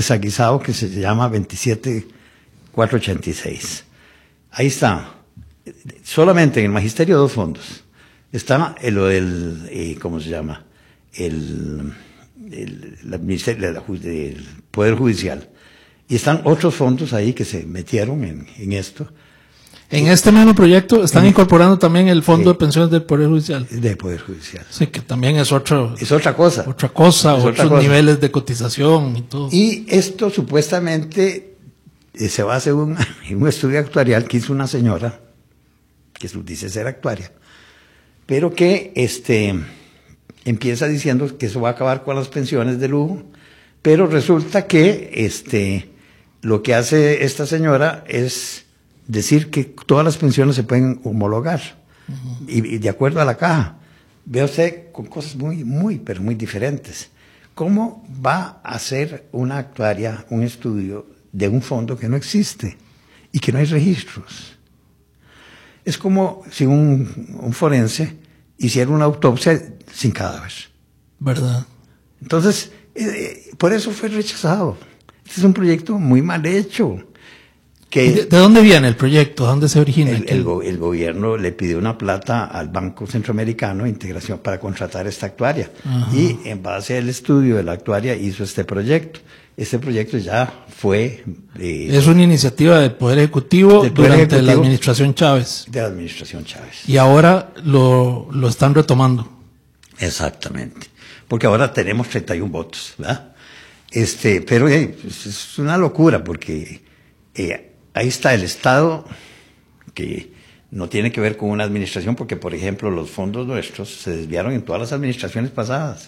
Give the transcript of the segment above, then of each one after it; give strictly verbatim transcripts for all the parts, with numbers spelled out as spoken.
desaguisado que se llama veintisiete mil cuatrocientos ochenta y seis. Ahí está. Solamente en el magisterio dos fondos. Está el, el eh, ¿cómo se llama? El, el, la ministerio, la, el Poder Judicial. Y están otros fondos ahí que se metieron en, en esto. En este mismo proyecto están en, incorporando también el Fondo eh, de Pensiones del Poder Judicial. Del Poder Judicial. Sí, que también es otro. Es otra cosa. Otra cosa, es otros otra cosa. niveles de cotización y todo. Y esto supuestamente eh, se basa en un, en un estudio actuarial que hizo una señora, que dice ser actuaria, pero que este, empieza diciendo que eso va a acabar con las pensiones de lujo, pero resulta que este, lo que hace esta señora es decir que todas las pensiones se pueden homologar, uh-huh. y, y de acuerdo a la caja. Ve usted con cosas muy, muy, pero muy diferentes. ¿Cómo va a hacer una actuaria un estudio de un fondo que no existe y que no hay registros? Es como si un, un forense hiciera una autopsia sin cadáver. ¿Verdad? Entonces, eh, por eso fue rechazado. Este es un proyecto muy mal hecho. Que ¿De, ¿De dónde viene el proyecto? ¿De dónde se origina? El, el, go, el gobierno le pidió una plata al Banco Centroamericano de Integración para contratar esta actuaria. Ajá. Y en base al estudio de la actuaria hizo este proyecto. Este proyecto ya fue... Eh, es una iniciativa del Poder Ejecutivo del Poder durante Ejecutivo la administración Chávez. De la administración Chávez. Y ahora lo, lo están retomando. Exactamente. Porque ahora tenemos treinta y uno votos, ¿verdad? Este, pero eh, es una locura porque... Eh, Ahí está el Estado, que no tiene que ver con una administración, porque, por ejemplo, los fondos nuestros se desviaron en todas las administraciones pasadas.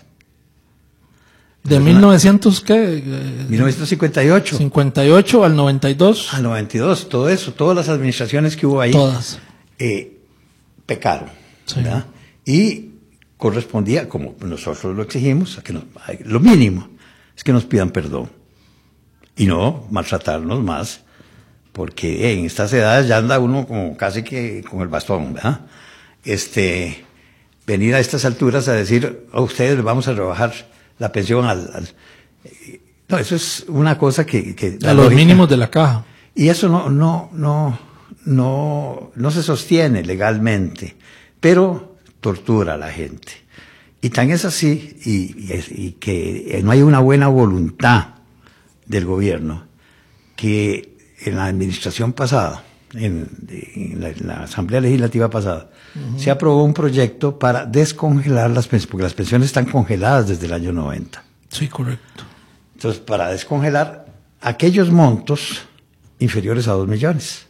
¿De mil novecientos qué? mil novecientos cincuenta y ocho. cincuenta y ocho al noventa y dos. Al noventa y dos, todo eso, todas las administraciones que hubo ahí. Todas. Eh, pecaron, sí. ¿verdad? Y correspondía, como nosotros lo exigimos, a que nos, lo mínimo es que nos pidan perdón. Y no maltratarnos más. Porque en estas edades ya anda uno como casi que con el bastón, ¿verdad? Este, venir a estas alturas a decir, a oh, ustedes les vamos a rebajar la pensión al, al... No, eso es una cosa que... que a los lógica, mínimos de la caja. Y eso no, no, no, no, no se sostiene legalmente, pero tortura a la gente. Y tan es así, y, y, y que no hay una buena voluntad del gobierno, que en la administración pasada, en, en, la, en la Asamblea Legislativa pasada, uh-huh. se aprobó un proyecto para descongelar las pensiones, porque las pensiones están congeladas desde el año noventa. Sí, correcto. Entonces, para descongelar aquellos montos inferiores a dos millones.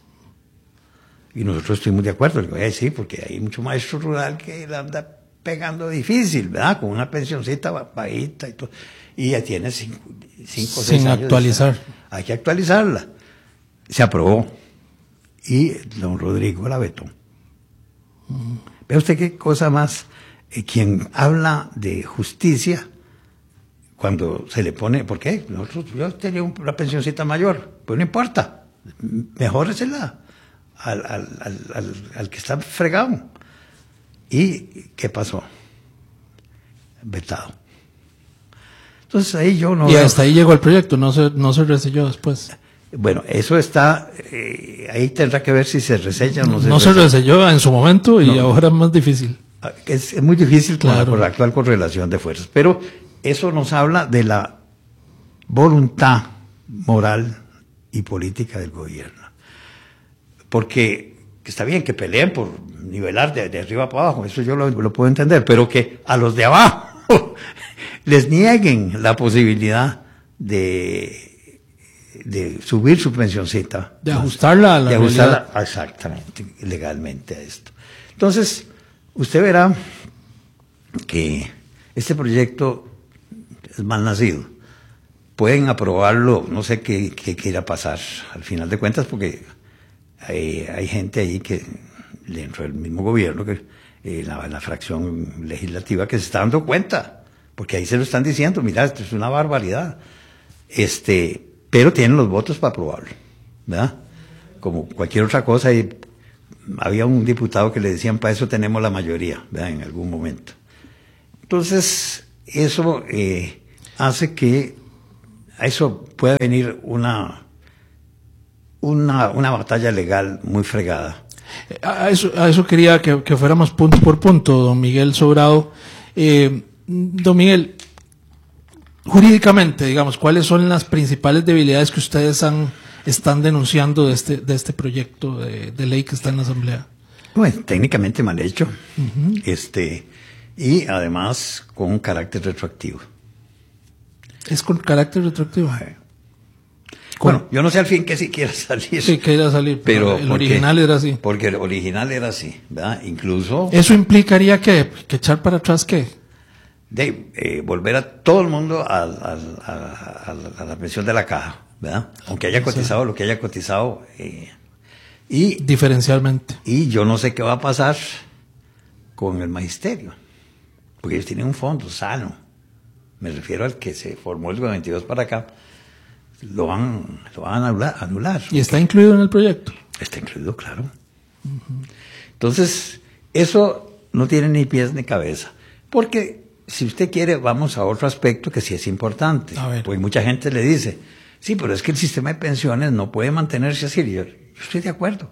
Y nosotros estuvimos de acuerdo, le voy a decir, porque hay mucho maestro rural que la anda pegando difícil, ¿verdad? Con una pensioncita bajita y todo. Y ya tiene cinco, cinco o seis Sin años. actualizar. De, hay que actualizarla. Se aprobó. Y don Rodrigo la vetó. Mm. Ve usted qué cosa más. Eh, quien habla de justicia, cuando se le pone, ¿por qué? Nosotros, yo tenía una pensioncita mayor, pues no importa, mejóresela al, al, al, al, al que está fregado. ¿Y qué pasó? Vetado. Entonces ahí yo no... Y hasta ahí llegó el proyecto, no se, no se reselló después. Bueno, eso está, eh, ahí tendrá que ver si se reseña o no se No reseña. se reselló en su momento y no, ahora es más difícil. Es, es muy difícil con, claro. la, con la actual correlación de fuerzas, pero eso nos habla de la voluntad moral y política del gobierno. Porque está bien que peleen por nivelar de, de arriba para abajo, eso yo lo, lo puedo entender, pero que a los de abajo les nieguen la posibilidad de... de subir su pensioncita. De ajustarla a la de ajustarla, realidad. exactamente, legalmente a esto. Entonces, usted verá que este proyecto es mal nacido. Pueden aprobarlo, no sé qué, qué quiera pasar al final de cuentas, porque hay, hay gente ahí que, dentro del mismo gobierno, que eh, la, la fracción legislativa, que se está dando cuenta, porque ahí se lo están diciendo, mira, esto es una barbaridad. Este... pero tienen los votos para aprobarlo, ¿verdad? Como cualquier otra cosa, y había un diputado que le decían, para eso tenemos la mayoría, ¿verdad? En algún momento. Entonces, eso eh, hace que a eso puede venir una, una, una batalla legal muy fregada. A eso, a eso quería que, que fuéramos punto por punto, don Miguel Sobrado. Eh, don Miguel, jurídicamente, digamos, ¿cuáles son las principales debilidades que ustedes han, están denunciando de este, de este proyecto de, de ley que está en la Asamblea? Bueno, técnicamente mal hecho, uh-huh. este, y además con un carácter retroactivo. ¿Es con carácter retroactivo? Eh. Bueno, yo no sé al fin que si quiera salir. Sí, que quiera salir, pero, pero el porque, original era así. Porque el original era así, ¿verdad? Incluso... ¿Eso implicaría que, que echar para atrás qué? De eh, volver a todo el mundo a, a, a, a, a la pensión de la caja, ¿verdad? Aunque haya cotizado lo que haya cotizado. Eh, y diferencialmente. Y yo no sé qué va a pasar con el magisterio, porque ellos tienen un fondo sano. Me refiero al que se formó el noventa y dos para acá. Lo van, lo van a anular, anular. ¿Y está incluido en el proyecto? Está incluido, claro. Uh-huh. Entonces, eso no tiene ni pies ni cabeza. Porque, si usted quiere, vamos a otro aspecto que sí es importante. A ver. Porque mucha gente le dice, sí, pero es que el sistema de pensiones no puede mantenerse así. Yo, yo estoy de acuerdo.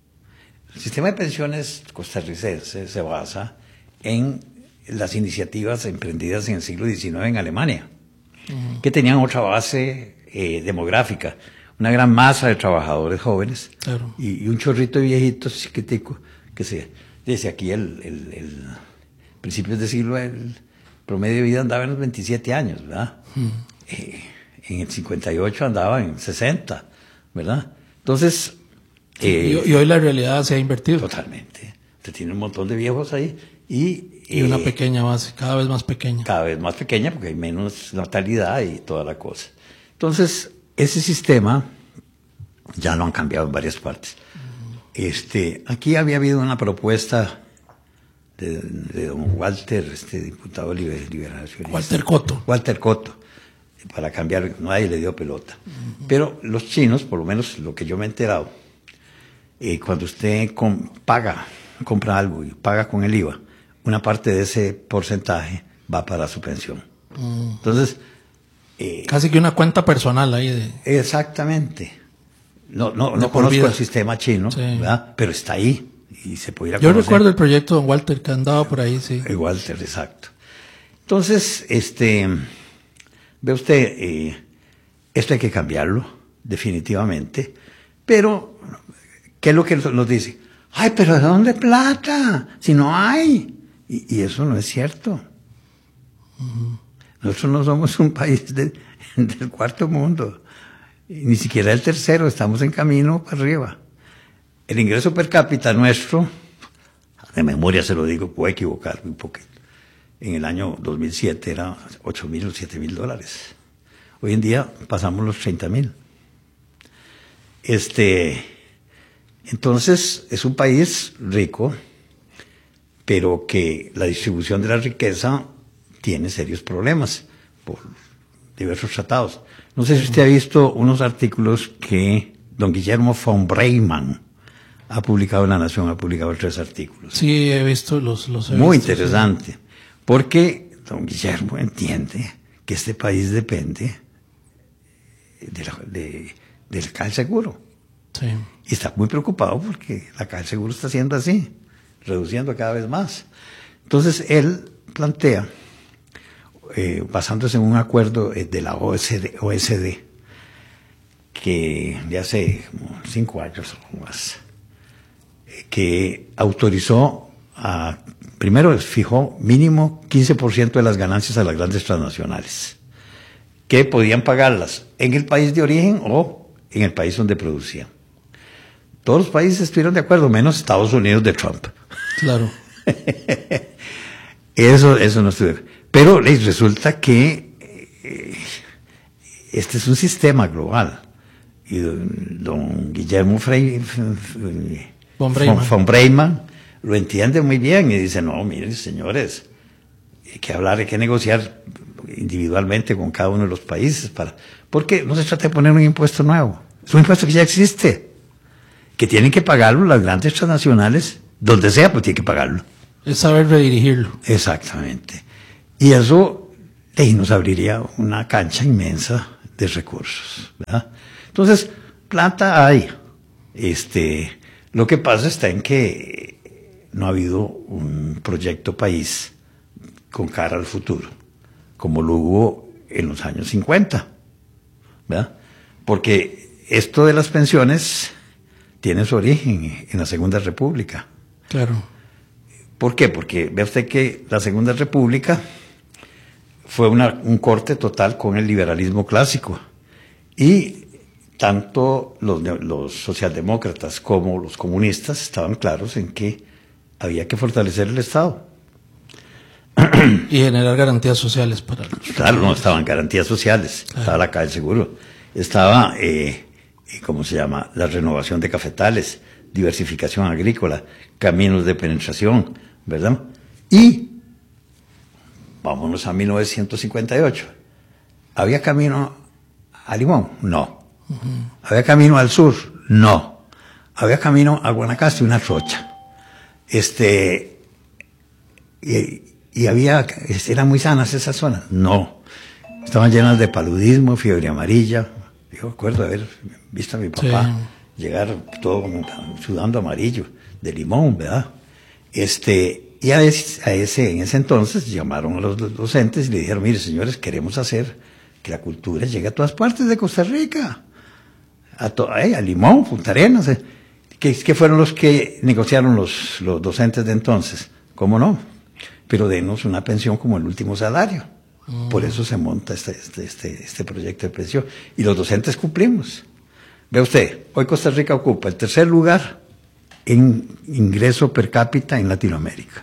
El sistema de pensiones costarricense se basa en las iniciativas emprendidas en el siglo diecinueve en Alemania, uh-huh. que tenían otra base eh, demográfica, una gran masa de trabajadores jóvenes, claro. y, y un chorrito de viejitos chiquitico, que se dice aquí el, el, el principios de siglo, el promedio de vida andaba en los veintisiete años, ¿verdad? Uh-huh. Eh, en el cincuenta y ocho andaba en sesenta, ¿verdad? Entonces... Eh, y, y hoy la realidad se ha invertido. Totalmente. Usted tiene un montón de viejos ahí y... Y una eh, pequeña base, cada vez más pequeña. Cada vez más pequeña porque hay menos natalidad y toda la cosa. Entonces, ese sistema ya lo han cambiado en varias partes. Uh-huh. Este, aquí había habido una propuesta de, de don Walter, este diputado liberacionista. Walter Cotto. Walter Cotto, para cambiar, nadie le dio pelota. Uh-huh. Pero los chinos, por lo menos lo que yo me he enterado, eh, cuando usted com- paga, compra algo y paga con el I V A, una parte de ese porcentaje va para su pensión. Mm. Entonces... Eh, casi que una cuenta personal ahí. De, exactamente. No, no, no conozco vida. El sistema chino, sí. ¿verdad? Pero está ahí y se puede ir a Yo conocer. recuerdo el proyecto de don Walter que andaba por ahí, sí. El Walter, exacto. Entonces, este, ve usted, eh, esto hay que cambiarlo, definitivamente. Pero, ¿qué es lo que nos dice? Ay, pero ¿de dónde plata? Si no hay. Y, y eso no es cierto. Uh-huh. Nosotros no somos un país de, del cuarto mundo, ni siquiera el tercero, estamos en camino para arriba. El ingreso per cápita nuestro, de memoria se lo digo, puedo equivocarme un poquito, en el año dos mil siete era ocho mil o siete mil dólares. Hoy en día pasamos los treinta mil. Este, entonces, es un país rico, pero que la distribución de la riqueza tiene serios problemas por diversos tratados. No sé si usted ha visto unos artículos que don Guillermo von Breiman ha publicado en La Nación, ha publicado tres artículos. Sí, he visto los... los he Muy visto, interesante, sí. Porque don Guillermo entiende que este país depende de la, de, del Caja del Seguro. Sí. Y está muy preocupado porque la Caja del Seguro está haciendo así, reduciendo cada vez más. Entonces, él plantea, eh, basándose en un acuerdo eh, de la O E C D, O E C D, que de hace como cinco años o más, eh, que autorizó a, primero fijó mínimo quince por ciento de las ganancias a las grandes transnacionales, que podían pagarlas en el país de origen o en el país donde producían. Todos los países estuvieron de acuerdo, menos Estados Unidos de Trump. Claro. Eso, eso no estuvo. Pero les resulta que eh, este es un sistema global. Y don, don Guillermo Frey, von, Breiman. von Breiman lo entiende muy bien y dice, no, miren señores, hay que hablar, hay que negociar individualmente con cada uno de los países, para porque no se trata de poner un impuesto nuevo, es un impuesto que ya existe, que tienen que pagarlo las grandes transnacionales, donde sea, pues tienen que pagarlo. Es saber redirigirlo. Exactamente. Y eso eh, nos abriría una cancha inmensa de recursos, ¿verdad? Entonces, plata hay. Este, lo que pasa está en que no ha habido un proyecto país con cara al futuro, como lo hubo en los años cincuenta, ¿verdad? Porque esto de las pensiones tiene su origen en la Segunda República. Claro. ¿Por qué? Porque ve usted que la Segunda República fue una, un corte total con el liberalismo clásico. Y tanto los, los socialdemócratas como los comunistas estaban claros en que había que fortalecer el Estado. Y generar garantías sociales para los... Claro, no, estaban garantías sociales, claro. Estaba la Caja del Seguro, estaba, eh, ¿cómo se llama?, la renovación de cafetales, diversificación agrícola, caminos de penetración, ¿verdad? Y, vámonos a mil novecientos cincuenta y ocho, ¿había camino a Limón? No. Uh-huh. ¿Había camino al sur? No. ¿Había camino a Guanacaste? Una trocha. Este, y, y había, ¿eran muy sanas esas zonas? No. Estaban llenas de paludismo, fiebre amarilla. Yo recuerdo haber visto a mi papá sí. llegar todo sudando amarillo, de limón, ¿verdad? Este, y a ese, a ese, en ese entonces llamaron a los docentes y le dijeron, mire señores, queremos hacer que la cultura llegue a todas partes de Costa Rica. A, to, eh, a Limón, Punta Arenas. Eh. ¿Qué, ¿Qué fueron los que negociaron los, los docentes de entonces? ¿Cómo no? Pero denos una pensión como el último salario. Mm. Por eso se monta este, este, este, este proyecto de pensión. Y los docentes cumplimos. Ve usted, hoy Costa Rica ocupa el tercer lugar en ingreso per cápita en Latinoamérica.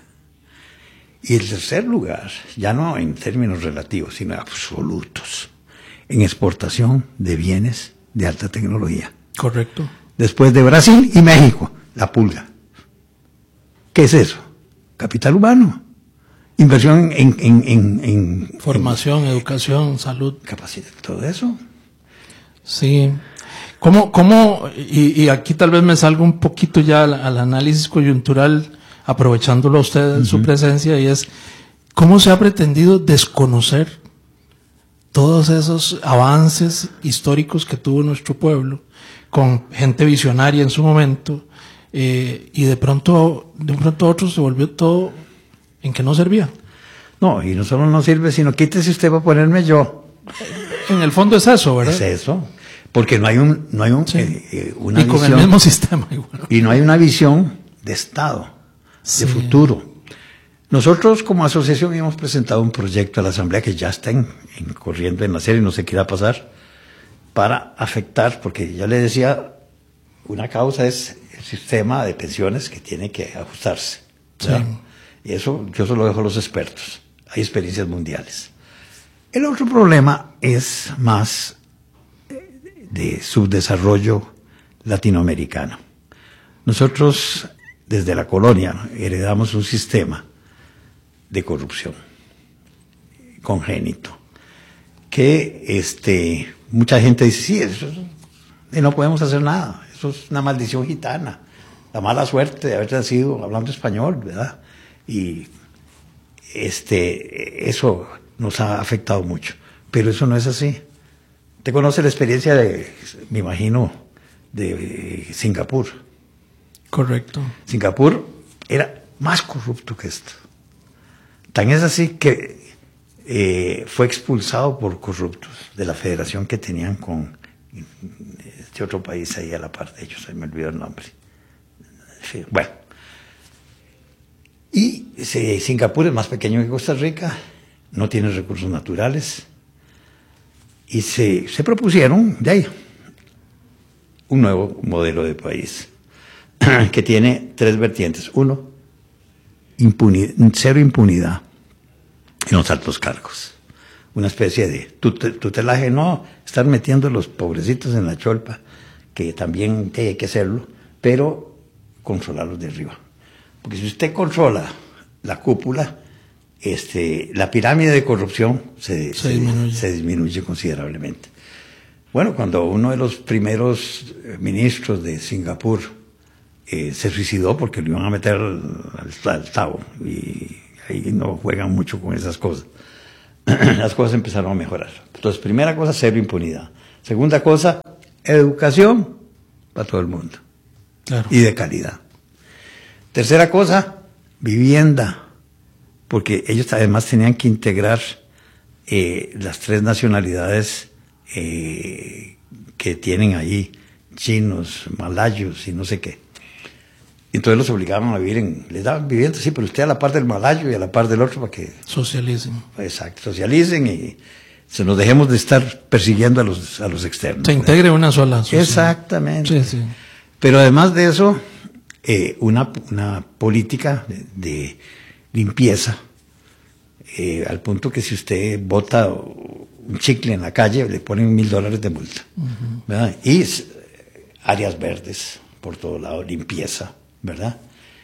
Y el tercer lugar, ya no en términos relativos, sino absolutos, en exportación de bienes de alta tecnología. Correcto. Después de Brasil y México, la pulga. ¿Qué es eso? Capital humano. Inversión en... en, en, en Formación, en, educación, salud. Capacidad, todo eso. Sí. ¿Cómo, cómo y, y aquí tal vez me salga un poquito ya al, al análisis coyuntural, aprovechándolo a usted en uh-huh. su presencia, y es, ¿cómo se ha pretendido desconocer todos esos avances históricos que tuvo nuestro pueblo, con gente visionaria en su momento, eh, y de pronto, de un pronto a otro se volvió todo en que no servía? No, y no solo no sirve, sino quítese usted para ponerme yo. En el fondo es eso, ¿verdad? Es eso, porque no hay un, no hay un, sí. eh, una y con visión, el mismo sistema igual. Y no hay una visión de Estado, sí. de futuro. Nosotros como asociación hemos presentado un proyecto a la Asamblea que ya está en, en, corriendo en la serie, no sé qué irá a pasar, para afectar, porque ya le decía, una causa es el sistema de pensiones que tiene que ajustarse. Sí. Y eso yo solo dejo a los expertos, hay experiencias mundiales. El otro problema es más de subdesarrollo latinoamericano. Nosotros, desde la colonia, heredamos un sistema de corrupción congénito, que este, mucha gente dice, sí, eso es, no podemos hacer nada, eso es una maldición gitana, la mala suerte de haber nacido hablando español, ¿verdad? Y este, eso nos ha afectado mucho, pero eso no es así. ¿Te conoce la experiencia de, me imagino, de Singapur? Correcto. Singapur era más corrupto que esto. Tan es así que eh, fue expulsado por corruptos de la federación que tenían con este otro país ahí a la par de ellos, ahí me olvidó el nombre. Sí, bueno. Y sí, Singapur es más pequeño que Costa Rica, no tiene recursos naturales, y se, se propusieron de ahí un nuevo modelo de país que tiene tres vertientes. Uno, impunidad, cero impunidad en los altos cargos. Una especie de tutelaje, no estar metiendo a los pobrecitos en la cholpa, que también hay que hacerlo, pero controlarlos de arriba. Porque si usted controla la cúpula, este, la pirámide de corrupción se, se, disminuye. se disminuye considerablemente. Bueno, cuando uno de los primeros ministros de Singapur eh, se suicidó porque lo iban a meter al, al, al Tao, y ahí no juegan mucho con esas cosas. las cosas empezaron a mejorar. Entonces, primera cosa, cero impunidad. Segunda cosa, educación para todo el mundo. Claro. Y de calidad. Tercera cosa, vivienda. Porque ellos además tenían que integrar eh, las tres nacionalidades eh, que tienen ahí, chinos, malayos y no sé qué. Entonces los obligaban a vivir en, les daban vivienda, sí, pero usted a la par del malayo y a la par del otro para que socialicen. Exacto, socialicen y se nos dejemos de estar persiguiendo a los, a los externos. Se integre una sola sociedad. Exactamente. Sí, sí. Pero además de eso, eh, una, una política de, de limpieza, eh, al punto que si usted bota un chicle en la calle, le ponen mil dólares de multa. Uh-huh. ¿Verdad? Y áreas verdes por todo lado, limpieza, ¿verdad?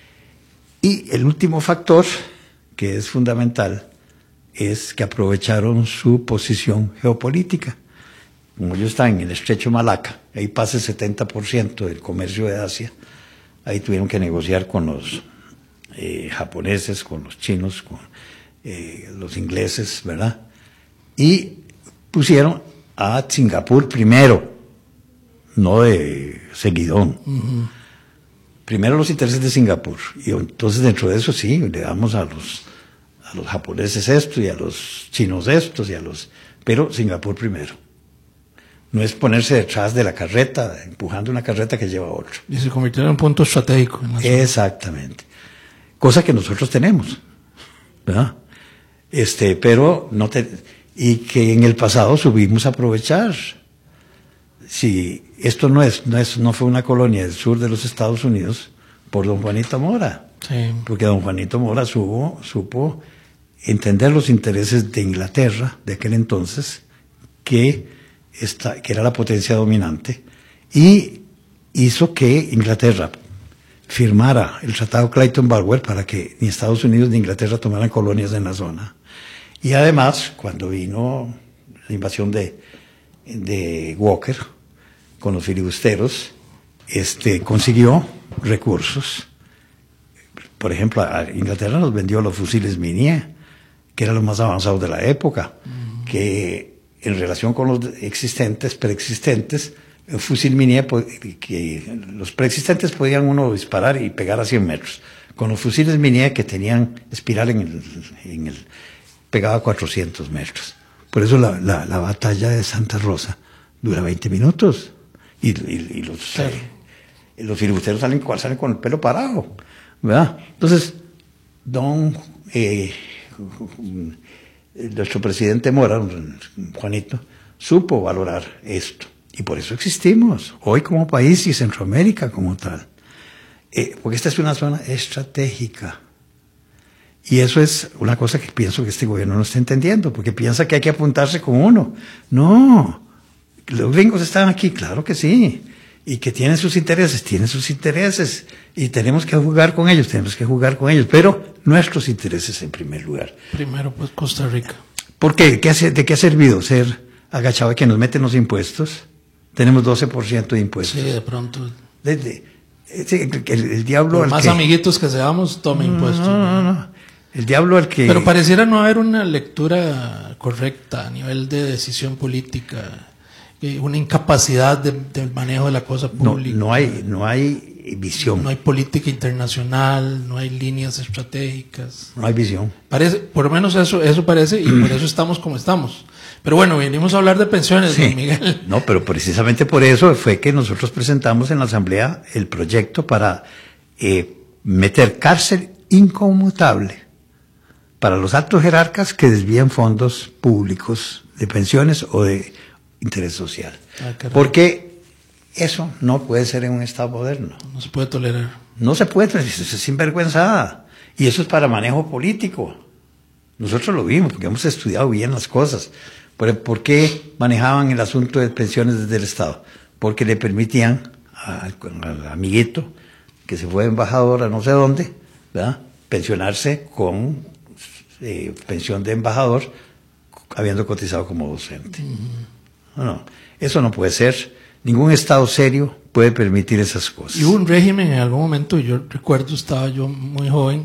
Y el último factor, que es fundamental, es que aprovecharon su posición geopolítica. Como ellos están en el estrecho Malaca, ahí pasa el setenta por ciento del comercio de Asia, ahí tuvieron que negociar con los eh, japoneses, con los chinos, con eh, los ingleses, ¿verdad? Y pusieron a Singapur primero, no de seguidón. Uh-huh. Primero los intereses de Singapur, y entonces dentro de eso sí, le damos a los, a los japoneses esto, y a los chinos estos, y a los... pero Singapur primero. No es ponerse detrás de la carreta, empujando una carreta que lleva a otro. Y se convirtió en un punto estratégico. En la zona. Exactamente. Cosa que nosotros tenemos, ¿verdad? Este, pero no te... y que en el pasado subimos a aprovechar. Si esto no es, no es, no fue una colonia del sur de los Estados Unidos por don Juanito Mora, sí. Porque don Juanito Mora supo, supo entender los intereses de Inglaterra de aquel entonces, que, esta, que era la potencia dominante, y hizo que Inglaterra firmara el Tratado Clayton-Barwell para que ni Estados Unidos ni Inglaterra tomaran colonias en la zona. Y además, cuando vino la invasión de, de Walker, con los filibusteros, este, consiguió recursos. Por ejemplo, a Inglaterra nos vendió los fusiles Minié, que eran los más avanzados de la época, uh-huh. que en relación con los existentes, preexistentes, el fusil Minié, que los preexistentes podían uno disparar y pegar a cien metros. Con los fusiles Minié, que tenían espiral en el, en el pegaba a cuatrocientos metros. Por eso la, la, la batalla de Santa Rosa dura veinte minutos. Y, y, y los, claro. eh, los filibusteros salen, salen con el pelo parado, ¿verdad? Entonces, don eh, nuestro presidente Mora, Juanito, supo valorar esto. Y por eso existimos, hoy como país y Centroamérica como tal. Eh, porque esta es una zona estratégica. Y eso es una cosa que pienso que este gobierno no está entendiendo, porque piensa que hay que apuntarse con uno. No. Los gringos están aquí, claro que sí, y que tienen sus intereses, tienen sus intereses, y tenemos que jugar con ellos, tenemos que jugar con ellos, pero nuestros intereses en primer lugar. Primero, pues, Costa Rica. ¿Por qué? ¿Qué hace, ¿De qué ha servido ser agachado que nos meten los impuestos? Tenemos doce por ciento de impuestos. Sí, de pronto. Desde, el, el, el diablo... Por más que, amiguitos que seamos, tome no, impuestos. No, no, no, no. El diablo al que... Pero pareciera no haber una lectura correcta a nivel de decisión política, una incapacidad de, del manejo de la cosa pública. No, no hay, no hay visión. No hay política internacional, no hay líneas estratégicas. No hay visión. Parece, por lo menos eso, eso parece, y por eso estamos como estamos. Pero bueno, venimos a hablar de pensiones, sí. Don Miguel. No, pero precisamente por eso fue que nosotros presentamos en la Asamblea el proyecto para eh, meter cárcel inconmutable para los altos jerarcas que desvían fondos públicos de pensiones o de interés social. Ah, porque eso no puede ser en un Estado moderno. No se puede tolerar. No se puede, eso es sinvergüenzada. Y eso es para manejo político. Nosotros lo vimos, porque hemos estudiado bien las cosas. ¿Por qué manejaban el asunto de pensiones desde el Estado? Porque le permitían al, al amiguito que se fue embajador a no sé dónde, ¿verdad?, pensionarse con eh, pensión de embajador, habiendo cotizado como docente. Uh-huh. No, no, eso no puede ser. Ningún Estado serio puede permitir esas cosas. Y hubo un régimen en algún momento, yo recuerdo, estaba yo muy joven,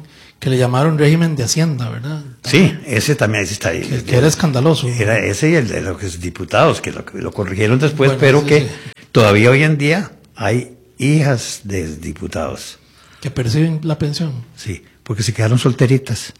que le llamaron régimen de Hacienda, ¿verdad? Sí, ese también ese está ahí. Que, que era escandaloso. Era ese y el de los diputados, que lo, lo corrigieron después, Bueno, pero sí, que sí. todavía hoy en día hay hijas de diputados. Que perciben la pensión. Sí, porque se quedaron solteritas.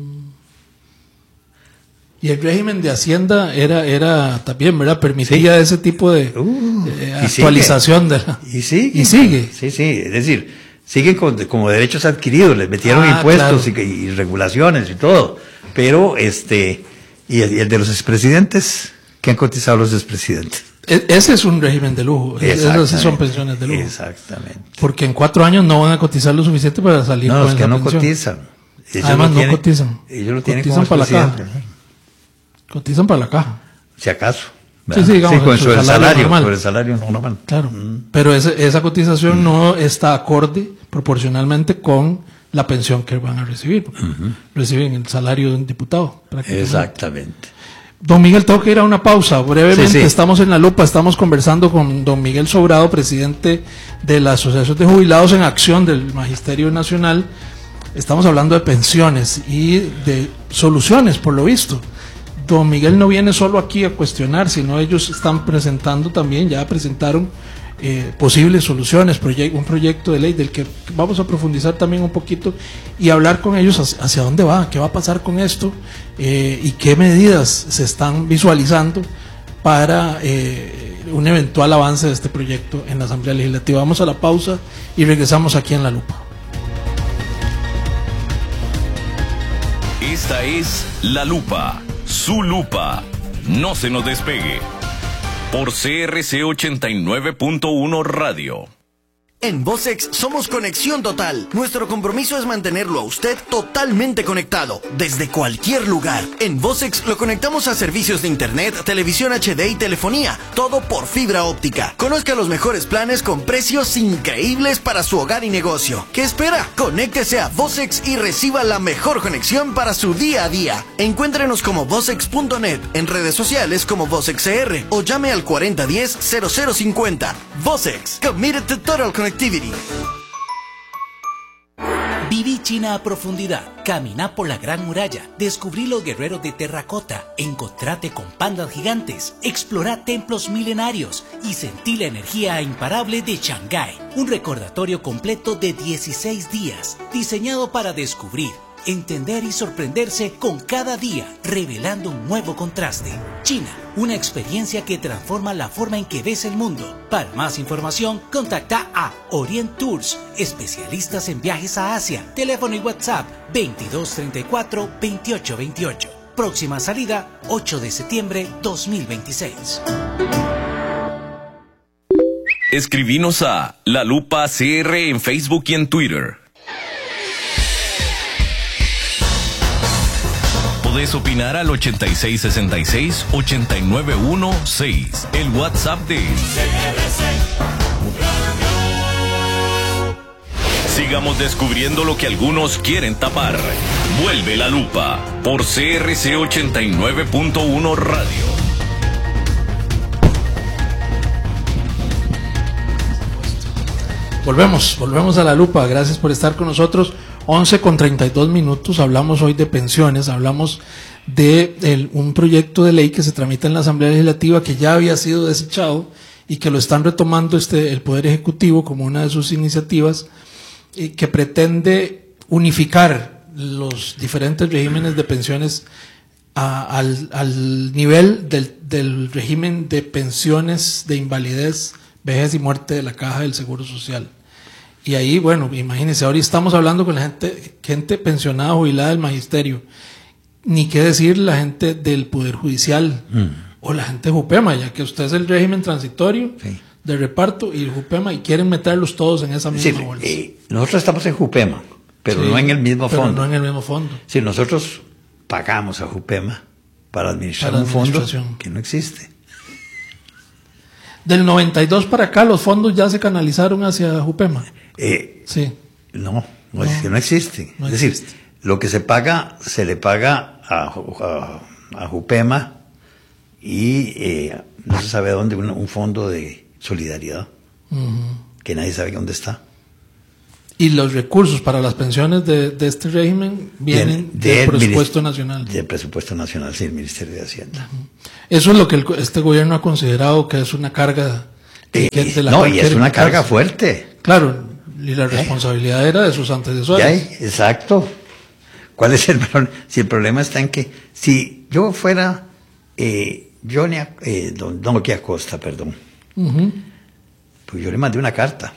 Y el régimen de Hacienda era, era también, ¿verdad? Permitía sí. ese tipo de Uh, eh, actualización sigue. de la... Y sigue. Y sigue. Sí, sí, es decir, siguen con, como derechos adquiridos, les metieron Ah, impuestos claro. y, y regulaciones y todo. Pero, este, y el, y el de los expresidentes, ¿qué han cotizado los expresidentes? E- ese es un régimen de lujo. Esas sí son pensiones de lujo. Exactamente. Porque en cuatro años no van a cotizar lo suficiente para salir No, con los que esa no pensión. cotizan. Ellos Además, lo no tienen, cotizan. Ellos lo tienen Cotizan como para la caja. expresidente. Cotizan para la caja. Si acaso. Sí, sí, digamos, con, su sobre el salario salario, normal. sobre el salario normal. Claro. Mm. Pero ese, esa cotización mm. no está acorde proporcionalmente con la pensión que van a recibir. Uh-huh. Reciben el salario de un diputado. Exactamente. Don Miguel, tengo que ir a una pausa. Brevemente, sí, sí. Estamos en La Lupa, estamos conversando con don Miguel Sobrado, presidente de la Asociación de Jubilados en Acción del Magisterio Nacional. Estamos hablando de pensiones y de soluciones, por lo visto. Don Miguel no viene solo aquí a cuestionar, sino ellos están presentando también, ya presentaron eh, posibles soluciones, proye- un proyecto de ley del que vamos a profundizar también un poquito y hablar con ellos hacia, hacia dónde va, qué va a pasar con esto eh, y qué medidas se están visualizando para eh, un eventual avance de este proyecto en la Asamblea Legislativa. Vamos a la pausa y regresamos aquí en La Lupa. Esta es La Lupa, su lupa. No se nos despegue. Por C R C ochenta y nueve punto uno Radio. En Vocex somos conexión total. Nuestro compromiso es mantenerlo a usted totalmente conectado, desde cualquier lugar. En Vocex lo conectamos a servicios de internet, televisión H D y telefonía, todo por fibra óptica. Conozca los mejores planes con precios increíbles para su hogar y negocio. ¿Qué espera? Conéctese a Vocex y reciba la mejor conexión para su día a día. Encuéntrenos como vocex punto net, en redes sociales como VocexCR o llame al cuarenta diez cero cero cincuenta. Vocex, committed to total connectivity. Viví China a profundidad, caminá por la Gran Muralla, descubrí los guerreros de terracota, encontrate con pandas gigantes, explorá templos milenarios y sentí la energía imparable de Shanghái. Un recordatorio completo de dieciséis días, diseñado para descubrir, entender y sorprenderse con cada día, revelando un nuevo contraste. China, una experiencia que transforma la forma en que ves el mundo. Para más información, contacta a Orient Tours, especialistas en viajes a Asia. Teléfono y WhatsApp veintidós treinta y cuatro veintiocho veintiocho. Próxima salida ocho de septiembre dos mil veintiséis. Escribinos a La Lupa C R en Facebook y en Twitter. Podés opinar al ochenta y seis sesenta y seis ochenta y nueve dieciséis, el WhatsApp de C R C Radio. Sigamos descubriendo lo que algunos quieren tapar. Vuelve La Lupa por C R C ochenta y nueve punto uno Radio. Volvemos, volvemos a La Lupa. Gracias por estar con nosotros. once con treinta y dos minutos, hablamos hoy de pensiones, hablamos de el, un proyecto de ley que se tramita en la Asamblea Legislativa que ya había sido desechado y que lo están retomando este, el Poder Ejecutivo como una de sus iniciativas y que pretende unificar los diferentes regímenes de pensiones a, al, al nivel del, del régimen de pensiones de invalidez, vejez y muerte de la Caja del Seguro Social. Y ahí, bueno, imagínense, ahora estamos hablando con la gente, gente pensionada, jubilada del magisterio, ni qué decir la gente del Poder Judicial mm. o la gente de Jupema, ya que usted es el régimen transitorio sí. de reparto y Jupema y quieren meterlos todos en esa misma sí, bolsa. Eh, nosotros estamos en Jupema, pero sí, no en el mismo pero fondo. no en el mismo fondo. Sí, nosotros pagamos a Jupema para administrar para un fondo que no existe. Del noventa y dos para acá, los fondos ya se canalizaron hacia Jupema. Eh, sí. No, no, es, no existe. No es decir, existe. Lo que se paga, se le paga a, a, a Jupema y eh, no se sabe dónde, un, un fondo de solidaridad, uh-huh. que nadie sabe dónde está. Y los recursos para las pensiones de, de este régimen vienen de, del del presupuesto nacional. Del presupuesto nacional, sí, el Ministerio de Hacienda. Uh-huh. Eso es lo que el, este gobierno ha considerado que es una carga. Eh, que de la no, cual y es quiere una quitarse. carga fuerte. Claro, y la responsabilidad ¿Eh? era de sus antecesores. Ya, exacto. ¿Cuál es el problema? Si el problema está en que, si yo fuera eh, Johnny, eh, don, don Loqui Acosta, perdón, uh-huh. pues yo le mandé una carta,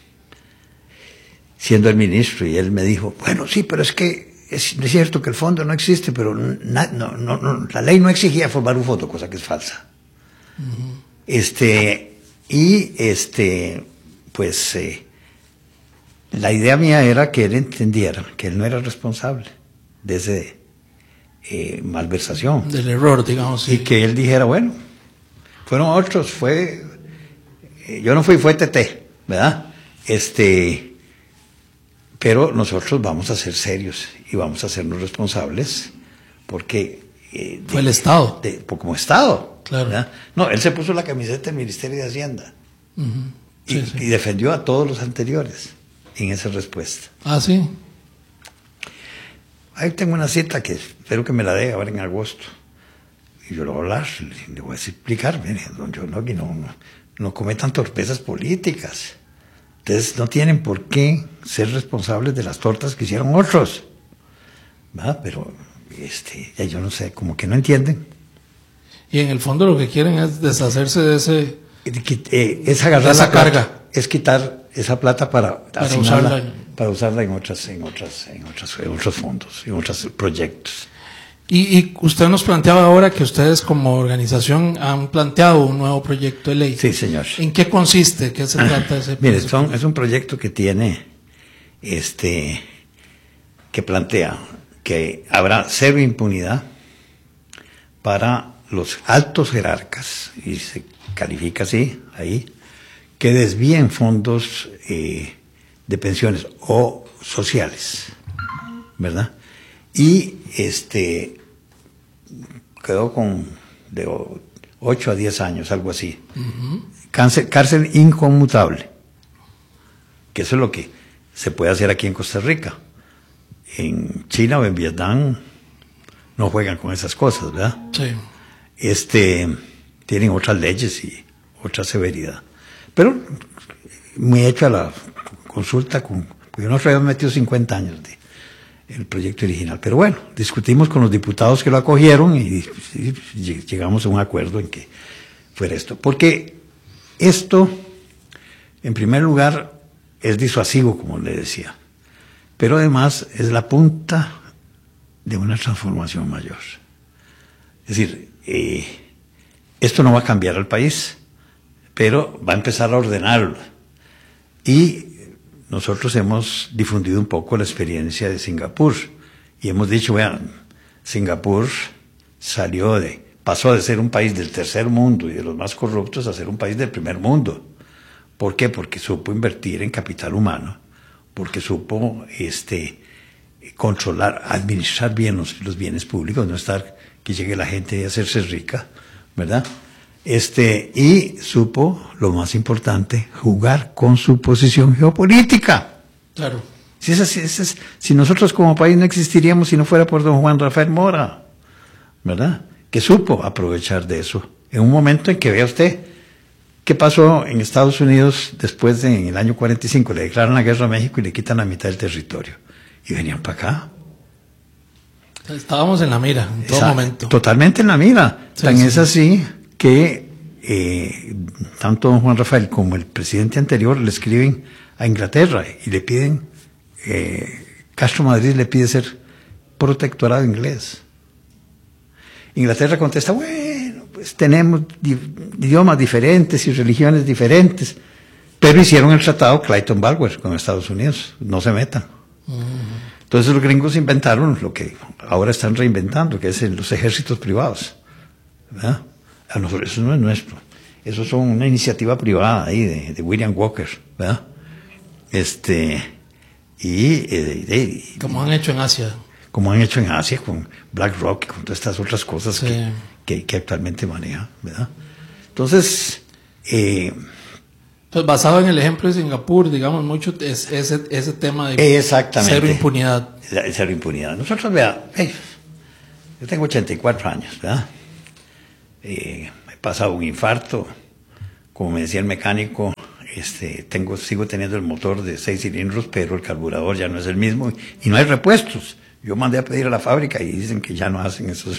siendo el ministro, y él me dijo, bueno, sí, pero es que es, es cierto que el fondo no existe, pero na, no, no, no, la ley no exigía formar un fondo, cosa que es falsa. Uh-huh. Este, y este, pues, eh, la idea mía era que él entendiera que él no era responsable de ese eh, malversación. Del error, digamos. Sí. Y que él dijera, bueno, fueron otros, fue, eh, yo no fui, fue T T, ¿verdad? Este, pero nosotros vamos a ser serios y vamos a hacernos responsables porque... Eh, de, fue el Estado. De, de, como Estado. Claro. ¿verdad? No, él se puso la camiseta del Ministerio de Hacienda uh-huh. sí, y, sí. y defendió a todos los anteriores en esa respuesta. Ah, sí. Ahí tengo una cita que espero que me la dé ahora en agosto. Y yo le voy a hablar, le voy a explicar, mire, don John Loqui, no, no, no cometan torpezas políticas. Ustedes no tienen por qué ser responsables de las tortas que hicieron otros. ¿verdad? Pero este, ya yo no sé, como que no entienden. Y en el fondo lo que quieren es deshacerse de ese... Eh, es agarrar esa la plata, carga. Es quitar esa plata para, para usarla en... para usarla en otras, en otras, en otras, en otros fondos, en otros proyectos. Y, y usted nos planteaba ahora que ustedes como organización han planteado un nuevo proyecto de ley. Sí, señor. ¿En qué consiste? ¿Qué se trata ese Mire, ese son, es un proyecto que tiene, este, que plantea que habrá cero impunidad para los altos jerarcas, y se califica así, ahí, que desvíen fondos eh, de pensiones o sociales, ¿verdad? Y este quedó con de ocho a diez años, algo así. Uh-huh. Cárcel, cárcel inconmutable, que eso es lo que se puede hacer aquí en Costa Rica. En China o en Vietnam no juegan con esas cosas, ¿verdad? Sí. Este, tienen otras leyes y otra severidad. Pero muy hecha la consulta con, porque nosotros habíamos metido cincuenta años de el proyecto original. Pero bueno, discutimos con los diputados que lo acogieron y, y, y llegamos a un acuerdo en que fuera esto. Porque esto, en primer lugar, es disuasivo, como le decía. Pero además es la punta de una transformación mayor. Es decir, eh, esto no va a cambiar al país, pero va a empezar a ordenarlo. Y nosotros hemos difundido un poco la experiencia de Singapur y hemos dicho, vean, Singapur salió de, pasó de ser un país del tercer mundo y de los más corruptos a ser un país del primer mundo. ¿Por qué? Porque supo invertir en capital humano, porque supo este, controlar, administrar bien los, los bienes públicos, no estar que llegue la gente y hacerse rica, ¿verdad? Este, y supo, lo más importante, jugar con su posición geopolítica. Claro. Si, es así, es así, si nosotros como país no existiríamos si no fuera por don Juan Rafael Mora, ¿verdad? Que supo aprovechar de eso. En un momento en que, vea usted, ¿qué pasó en Estados Unidos después de, en el año cuarenta y cinco? Le declaran la guerra a México y le quitan la mitad del territorio. Y venían para acá. Estábamos en la mira, en todo Exacto, momento. Totalmente en la mira. Sí, Tan sí. es así que eh, tanto don Juan Rafael como el presidente anterior le escriben a Inglaterra y le piden, eh, Castro Madrid le pide ser protectorado inglés. Inglaterra contesta, bueno, pues tenemos di- idiomas diferentes y religiones diferentes, pero hicieron el tratado Clayton-Balfour con Estados Unidos, no se metan. Uh-huh. Entonces los gringos inventaron lo que ahora están reinventando, que es el, los ejércitos privados, ¿verdad? A nosotros, eso no es nuestro, eso es una iniciativa privada ahí de, de William Walker, ¿verdad? Este, y, eh, de, Como han hecho en Asia. Como han hecho en Asia con BlackRock y con todas estas otras cosas Sí. que, que, que actualmente maneja, ¿verdad? Entonces, eh, Pues basado en el ejemplo de Singapur, digamos, mucho es ese, ese tema de Exactamente. cero impunidad. Cero impunidad. Nosotros, vea, hey, yo tengo ochenta y cuatro años, ¿verdad? Eh, he pasado un infarto, como me decía el mecánico, este, tengo, sigo teniendo el motor de seis cilindros, pero el carburador ya no es el mismo y no hay repuestos. Yo mandé a pedir a la fábrica y dicen que ya no hacen esos.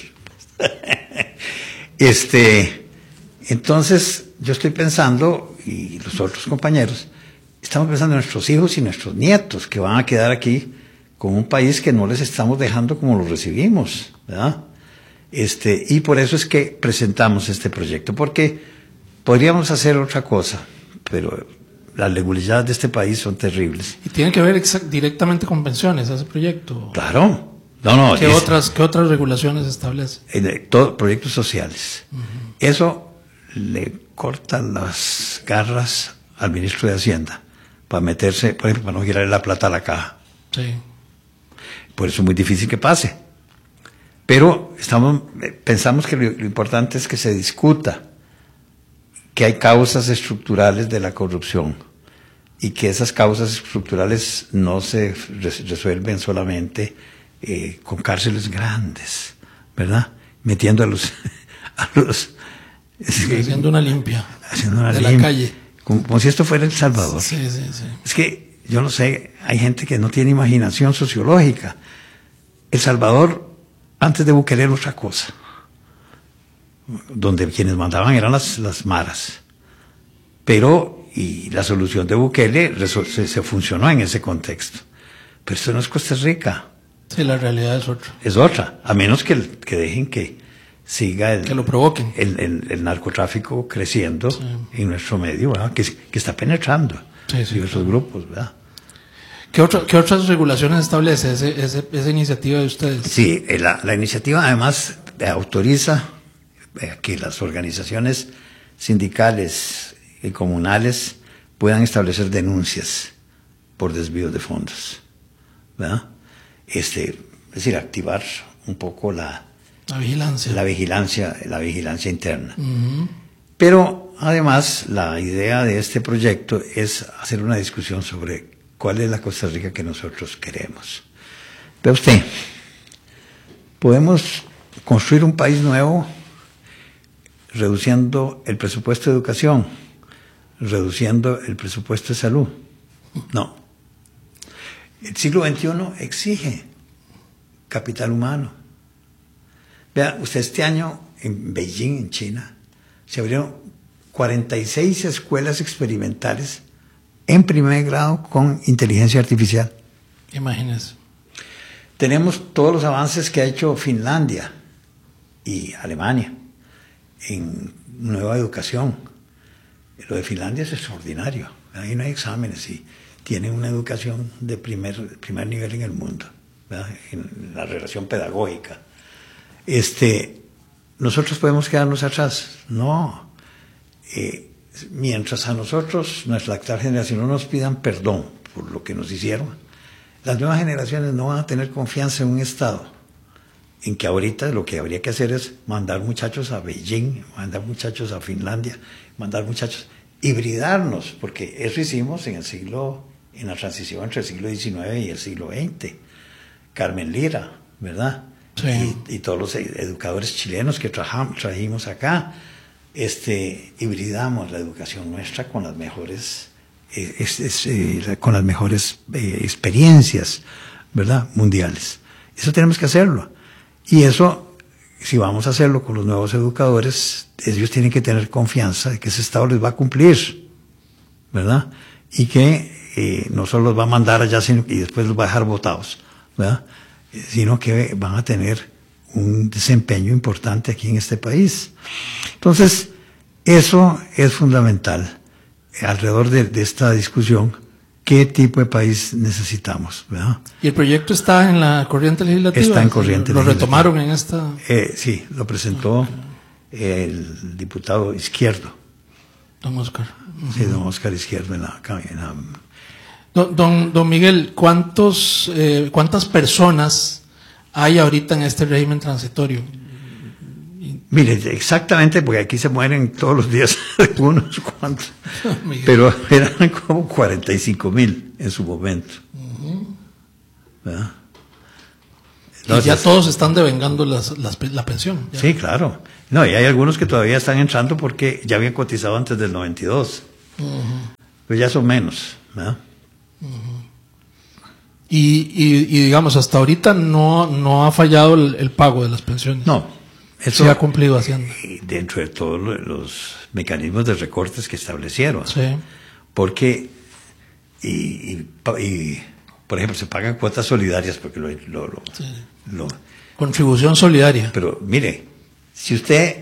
este, entonces, yo estoy pensando, y los otros compañeros, estamos pensando en nuestros hijos y nuestros nietos que van a quedar aquí con un país que no les estamos dejando como lo recibimos, ¿verdad? Este, y por eso es que presentamos este proyecto, porque podríamos hacer otra cosa, pero las legalidades de este país son terribles. ¿Y tiene que ver directamente con pensiones ese proyecto? Claro. No, no. ¿Qué, es, otras, ¿Qué otras regulaciones establece? Eh, todo, proyectos sociales. Uh-huh. Eso le corta las garras al ministro de Hacienda para meterse, por ejemplo, para no girarle la plata a la caja. Sí. Por eso es muy difícil que pase. Pero estamos, pensamos que lo, lo importante es que se discuta que hay causas estructurales de la corrupción y que esas causas estructurales no se res, resuelven solamente eh, con cárceles grandes, ¿verdad? Metiendo a los... a los sí, haciendo una limpia haciendo una de limpia, la calle. Como, como si esto fuera El Salvador. Sí, sí, sí. Es que, yo no sé, hay gente que no tiene imaginación sociológica. El Salvador, antes de Bukele, era otra cosa. Donde quienes mandaban eran las, las maras. Pero, y la solución de Bukele se, se funcionó en ese contexto. Pero esto no es Costa Rica. Sí, la realidad es otra. Es otra, a menos que, que dejen que siga el, que lo provoquen. el, el, el narcotráfico creciendo sí. en nuestro medio, ¿verdad? Que, que está penetrando sí, sí, diversos sí. grupos, ¿verdad? ¿Qué, otro, ¿Qué otras regulaciones establece ese, ese, esa iniciativa de ustedes? Sí, la, la iniciativa además autoriza eh, que las organizaciones sindicales y comunales puedan establecer denuncias por desvíos de fondos, ¿verdad? Este, es decir, activar un poco la, la vigilancia, la vigilancia, la vigilancia interna. Uh-huh. Pero además la idea de este proyecto es hacer una discusión sobre cuál es la Costa Rica que nosotros queremos. Ve usted, podemos construir un país nuevo reduciendo el presupuesto de educación, reduciendo el presupuesto de salud. No. El siglo veintiuno exige capital humano. Vea, usted este año en Beijing, en China, se abrieron cuarenta y seis escuelas experimentales en primer grado con inteligencia artificial. Imagínese. Tenemos todos los avances que ha hecho Finlandia y Alemania en nueva educación. Lo de Finlandia es extraordinario. Ahí no hay exámenes y tienen una educación de primer, primer nivel en el mundo, ¿verdad? En la relación pedagógica. Este, ¿nosotros podemos quedarnos atrás? No. Eh, mientras a nosotros, nuestra actual generación, no nos pidan perdón por lo que nos hicieron, las nuevas generaciones no van a tener confianza en un Estado en que ahorita lo que habría que hacer es mandar muchachos a Beijing, mandar muchachos a Finlandia, mandar muchachos, hibridarnos, porque eso hicimos en el siglo, en la transición entre el siglo diecinueve y el siglo veinte. Carmen Lira, ¿verdad? Sí. Y, y todos los educadores chilenos que trajamos, trajimos acá, este, hibridamos la educación nuestra con las mejores, eh, es, es, eh, con las mejores eh, experiencias, ¿verdad? Mundiales. Eso tenemos que hacerlo. Y eso, si vamos a hacerlo con los nuevos educadores, ellos tienen que tener confianza de que ese Estado les va a cumplir, ¿verdad? Y que eh, no solo los va a mandar allá sino, y después los va a dejar botados, ¿verdad? Sino que van a tener un desempeño importante aquí en este país. Entonces, eso es fundamental alrededor de, de esta discusión. ¿Qué tipo de país necesitamos? ¿Verdad? ¿Y el proyecto está en la corriente legislativa? Está en corriente ¿Lo legislativa. retomaron en esta...? Eh, sí, lo presentó okay. el diputado Izquierdo. Don Oscar. Sí, don Oscar Izquierdo en la... En la don, don, don Miguel, ¿cuántos, eh, ¿cuántas personas hay ahorita en este régimen transitorio? Mire, exactamente, porque aquí se mueren todos los días unos cuantos, pero eran como cuarenta y cinco mil en su momento. Uh-huh. ¿Verdad? Entonces, y ya todos están devengando las, las, la pensión. Ya. Sí, claro. No, y hay algunos que todavía están entrando porque ya habían cotizado antes del noventa y dos. Uh-huh. Pues ya son menos, ¿verdad? Uh-huh. Y, y, y digamos, hasta ahorita no, no ha fallado el, el pago de las pensiones. No. Eso se ha cumplido haciendo. Dentro de todos los mecanismos de recortes que establecieron. Sí. Porque, y, y, y por ejemplo, se pagan cuotas solidarias porque lo... lo, lo, sí. lo Contribución solidaria. Pero mire, si usted,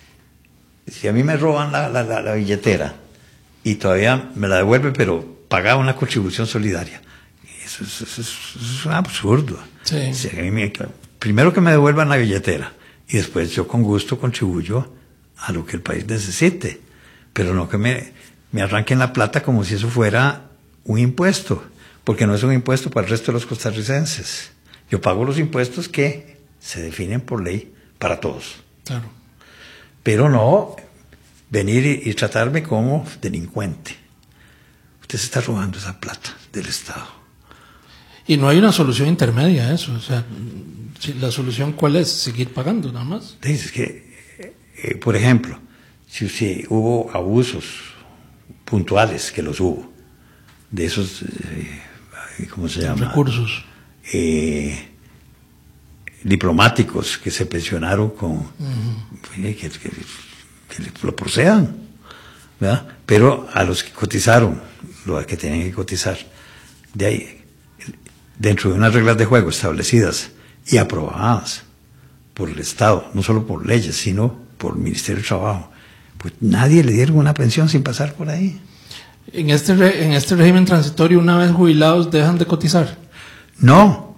si a mí me roban la, la, la, la billetera y todavía me la devuelve, pero paga una contribución solidaria, eso, eso, eso, eso es un absurdo. Sí. Si a mí me, primero que me devuelvan la billetera y después yo con gusto contribuyo a lo que el país necesite, pero no que me, me arranquen la plata como si eso fuera un impuesto, porque no es un impuesto para el resto de los costarricenses. Yo pago los impuestos que se definen por ley para todos. Claro. Pero no venir y, y tratarme como delincuente. Usted se está robando esa plata del Estado. Y no hay una solución intermedia a eso. O sea, ¿la solución cuál es? ¿Seguir pagando nada más? Es que, eh, por ejemplo, si, si hubo abusos puntuales, que los hubo, de esos, eh, ¿cómo se llama? Recursos. Eh, diplomáticos que se pensionaron con uh-huh. que, que, que lo procedan, ¿verdad? Pero a los que cotizaron, los que tenían que cotizar, de ahí, dentro de unas reglas de juego establecidas y aprobadas por el Estado, no solo por leyes, sino por el Ministerio de Trabajo, pues nadie le dieron una pensión sin pasar por ahí. En este, re, en este régimen transitorio, una vez jubilados, dejan de cotizar. No.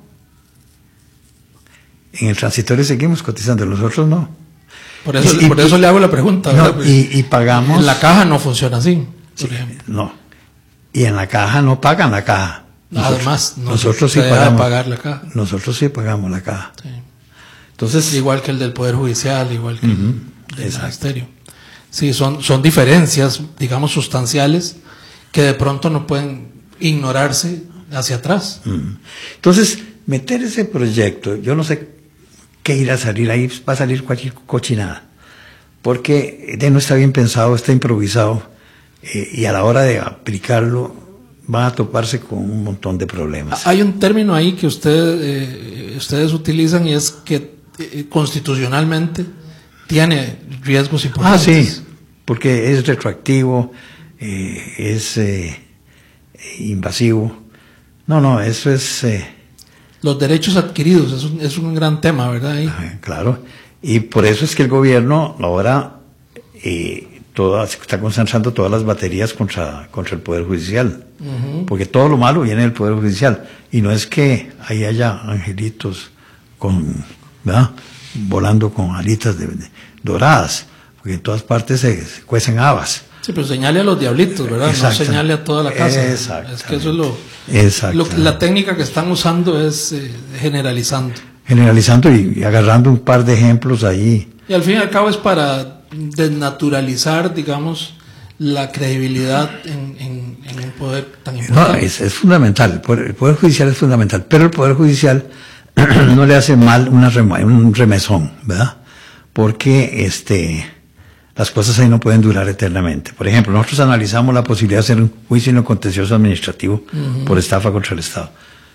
En el transitorio seguimos cotizando, nosotros no. Por eso, y, por y, eso le hago la pregunta. No, y, y pagamos... En la caja no funciona así, por sí, ejemplo. No. Y en la caja no pagan la caja. Nosotros, Además, no nosotros se sí deja pagamos. de pagar la caja. Nosotros sí pagamos la caja. Sí. Entonces, igual que el del Poder Judicial, igual que uh-huh, el del Ministerio. Sí, son, son diferencias, digamos, sustanciales que de pronto no pueden ignorarse hacia atrás. Uh-huh. Entonces, meter ese proyecto, yo no sé qué irá a salir ahí, va a salir cualquier cochinada, porque de no está bien pensado, está improvisado, eh, y a la hora de aplicarlo van a toparse con un montón de problemas. Hay un término ahí que usted, eh, ustedes utilizan y es que eh, constitucionalmente tiene riesgos importantes. Ah, sí, porque es retroactivo, eh, es eh, invasivo. No, no, eso es... Eh, Los derechos adquiridos, es un, es un gran tema, ¿verdad? Ahí. Claro, y por eso es que el gobierno ahora eh, toda, está concentrando todas las baterías contra, contra el Poder Judicial, uh-huh. porque todo lo malo viene del Poder Judicial, y no es que ahí haya angelitos con, ¿verdad?, volando con alitas de, de, doradas, porque en todas partes se, se cuecen habas. Sí, pero señale a los diablitos, ¿verdad? No señale a toda la casa. Es que eso es lo, lo la técnica que están usando es eh, generalizando. Generalizando y, y agarrando un par de ejemplos ahí. Y al fin y al cabo es para desnaturalizar, digamos, la credibilidad en, en, en un poder tan importante. No, es, es fundamental. El poder, el poder Judicial es fundamental, pero el Poder Judicial no le hace mal una rem- un remesón, ¿verdad? Porque este... las cosas ahí no pueden durar eternamente. Por ejemplo, nosotros analizamos la posibilidad de hacer un juicio no contencioso administrativo uh-huh. por estafa contra el Estado.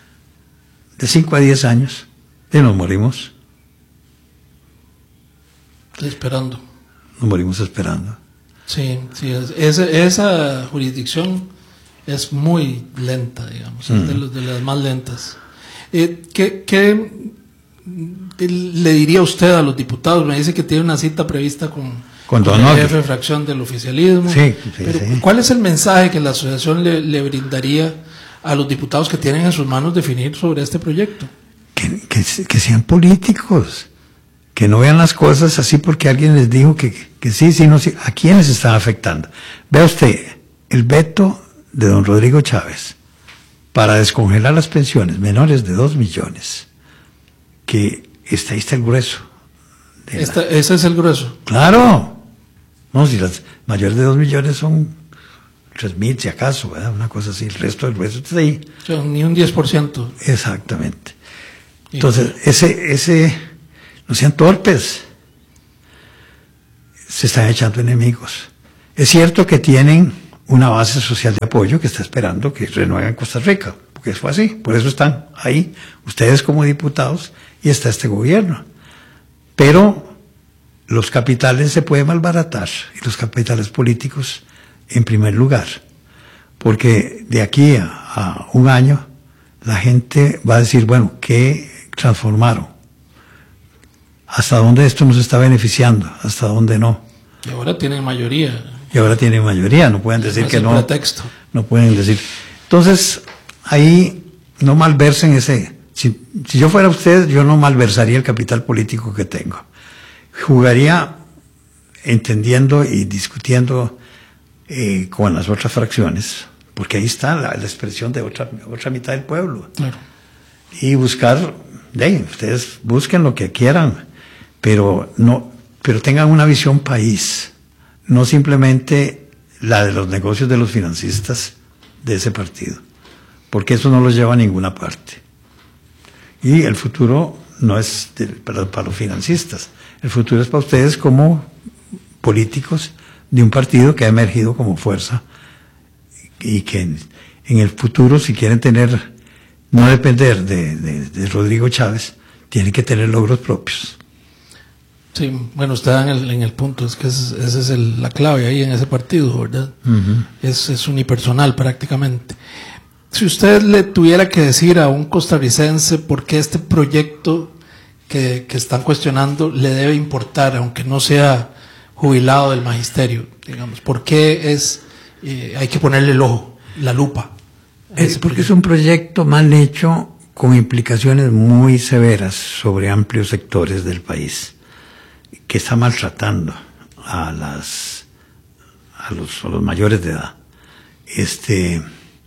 De cinco a diez años, y nos morimos. Esperando. Nos morimos esperando. Sí, sí. Es, esa, esa jurisdicción es muy lenta, digamos, uh-huh. es de, los, de las más lentas. Eh, ¿qué, qué le diría usted a los diputados? Me dice que tiene una cita prevista con... Con Con el jefe de fracción del oficialismo. Sí, sí, pero sí. ¿cuál es el mensaje que la asociación le, le brindaría a los diputados que tienen en sus manos definir sobre este proyecto? Que, que, que sean políticos, que no vean las cosas así porque alguien les dijo que, que sí, sí, no, sí. ¿A quiénes están afectando? Vea usted, el veto de don Rodrigo Chávez para descongelar las pensiones menores de dos millones, que está ahí está el grueso de Esta, la... Ese es el grueso. Claro. No, si las mayores de dos millones son tres mil, si acaso, ¿verdad? Una cosa así. El resto del grueso está ahí. O sea, ni un diez por ciento. Exactamente. Entonces, ese, ese, no sean torpes. Se están echando enemigos. Es cierto que tienen una base social de apoyo que está esperando que renueven Costa Rica, porque fue así, por eso están ahí, ustedes como diputados, y está este gobierno. Pero los capitales se pueden malbaratar, y los capitales políticos en primer lugar, porque de aquí a, a un año la gente va a decir, bueno, ¿qué transformaron? ¿Hasta dónde esto nos está beneficiando? ¿Hasta dónde no? Y ahora tienen mayoría. Y ahora tienen mayoría, no pueden decir No es que el no. pretexto. No pueden decir. Entonces, ahí no malversen ese. Si, si yo fuera usted, yo no malversaría el capital político que tengo. Jugaría entendiendo y discutiendo eh, con las otras fracciones, porque ahí está la, la expresión de otra, otra mitad del pueblo. Claro. Y buscar, hey, ustedes busquen lo que quieran, pero no, pero tengan una visión país, no simplemente la de los negocios de los financistas de ese partido, porque eso no los lleva a ninguna parte. Y el futuro no es de, para, para los financistas, el futuro es para ustedes como políticos de un partido que ha emergido como fuerza y que en, en el futuro, si quieren tener, no depender de, de, de Rodrigo Chávez, tienen que tener logros propios. Sí, bueno, usted da en el, en el punto, es que esa es, es el, la clave ahí en ese partido, ¿verdad? Uh-huh. Es, es unipersonal prácticamente. Si usted le tuviera que decir a un costarricense por qué este proyecto que, que están cuestionando le debe importar, aunque no sea jubilado del magisterio, digamos, ¿por qué es, eh, hay que ponerle el ojo, la lupa? Es porque es un proyecto mal hecho con implicaciones muy severas sobre amplios sectores del país, que está maltratando a las a los, a los mayores de edad, este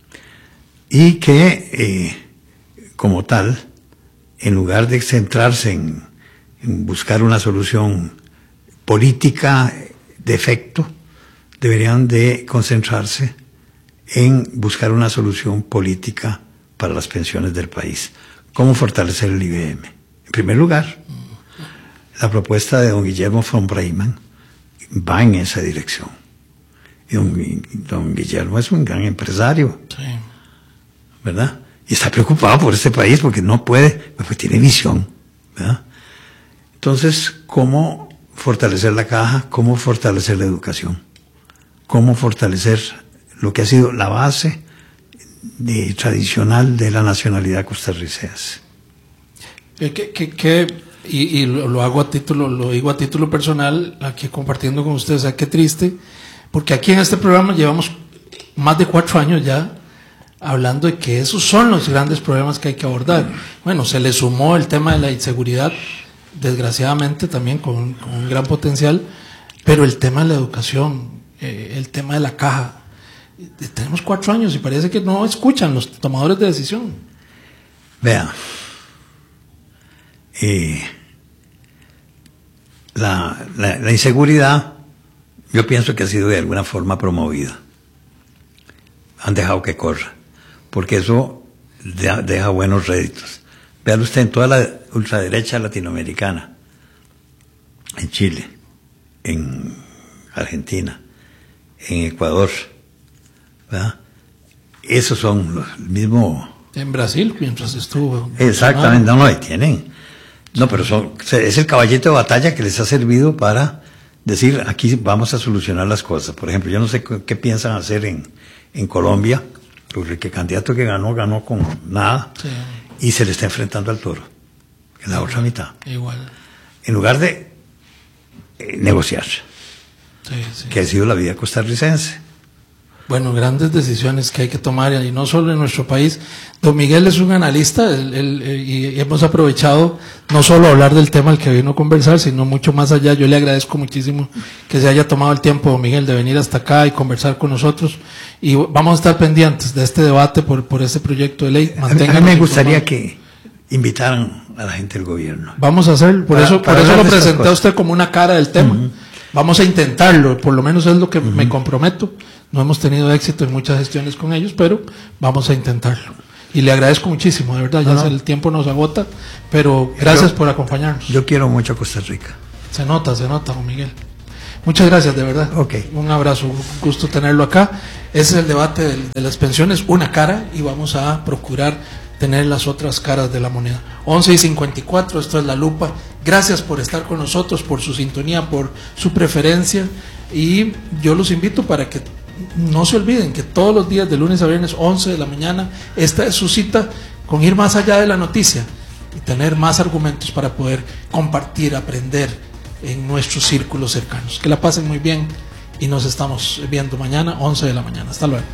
y que eh, como tal, en lugar de centrarse en, en buscar una solución política de efecto, deberían de concentrarse en buscar una solución política para las pensiones del país. ¿Cómo fortalecer el I B M? En primer lugar, la propuesta de don Guillermo von Breyman va en esa dirección. Y don, don Guillermo es un gran empresario, sí, ¿verdad? Y está preocupado por este país porque no puede, porque tiene visión, ¿verdad? Entonces, ¿cómo fortalecer la caja? ¿Cómo fortalecer la educación? ¿Cómo fortalecer lo que ha sido la base de, tradicional de la nacionalidad costarricense? ¿Qué, qué, qué, y, y lo, lo hago a título, lo digo a título personal, aquí compartiendo con ustedes, o sea, qué triste, porque aquí en este programa llevamos más de cuatro años ya hablando de que esos son los grandes problemas que hay que abordar. Bueno, se le sumó el tema de la inseguridad, desgraciadamente también con, con un gran potencial, pero el tema de la educación, eh, el tema de la caja, eh, tenemos cuatro años y parece que no escuchan los tomadores de decisión. Vean, eh, la, la, la inseguridad, yo pienso que ha sido de alguna forma promovida. Han dejado que corra, porque eso deja, deja buenos réditos. Vean usted en toda la ultraderecha latinoamericana, en Chile, en Argentina, en Ecuador, ¿verdad? Esos son los mismos. En Brasil, mientras estuvo. Exactamente, no, no, ahí tienen. No, pero son, es el caballito de batalla que les ha servido para decir, aquí vamos a solucionar las cosas. Por ejemplo, yo no sé qué, qué piensan hacer en, en Colombia, porque el candidato que ganó, ganó con nada, sí, y se le está enfrentando al toro, en la igual, otra mitad. Igual. En lugar de eh, negociar, sí, sí, que ha sido la vida costarricense. Bueno, grandes decisiones que hay que tomar, y no solo en nuestro país. Don Miguel es un analista, él, él, y hemos aprovechado no solo hablar del tema al que vino a conversar, sino mucho más allá. Yo le agradezco muchísimo que se haya tomado el tiempo, don Miguel, de venir hasta acá y conversar con nosotros. Y vamos a estar pendientes de este debate por, por este proyecto de ley. A mí me gustaría que, invitaran a la gente del gobierno. Vamos a hacer, por para, eso, para por eso lo presenté cosas. a usted como una cara del tema. Uh-huh. Vamos a intentarlo, por lo menos es lo que uh-huh. me comprometo. No hemos tenido éxito en muchas gestiones con ellos, pero vamos a intentarlo. Y le agradezco muchísimo, de verdad, ya no, no. el tiempo nos agota, pero gracias yo, por acompañarnos. Yo quiero mucho a Costa Rica. Se nota, se nota, don Miguel. Muchas gracias, de verdad. Okay. Un abrazo, un gusto tenerlo acá. Ese es el debate de, de las pensiones, una cara, y vamos a procurar tener las otras caras de la moneda. once y cincuenta y cuatro, esto es La Lupa. Gracias por estar con nosotros, por su sintonía, por su preferencia, y yo los invito para que no se olviden que todos los días de lunes a viernes, once de la mañana, esta es su cita con ir más allá de la noticia y tener más argumentos para poder compartir, aprender en nuestros círculos cercanos. Que la pasen muy bien y nos estamos viendo mañana, once de la mañana. Hasta luego.